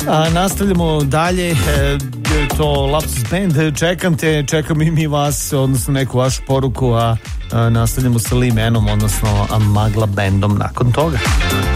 Nastavljamo dalje, to Lapsus Band, čekam i mi vas, odnosno neku vašu poruku, a nastavljamo sa Lee Manom, odnosno Magla Bandom nakon toga.